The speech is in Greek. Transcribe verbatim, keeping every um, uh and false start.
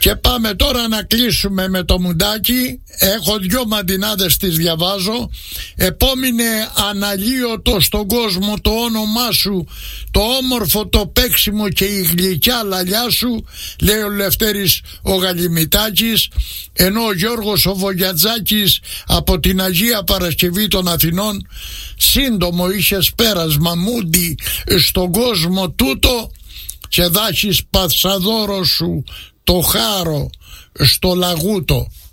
Και πάμε τώρα να κλείσουμε με το μουντάκι. Έχω δυο μαντινάδες, τις διαβάζω. Επόμενε αναλύωτο στον κόσμο το όνομά σου, το όμορφο το παίξιμο και η γλυκιά λαλιά σου, λέει ο Λευτέρης ο Γαλιμητάκης. Ενώ ο Γιώργος ο Βογιατζάκης από την Αγία Παρασκευή των Αθηνών, σύντομο είχες πέρασμα μούντι στον κόσμο τούτο και δάχεις παθσαδόρο σου το χάρο στο λαγούτο.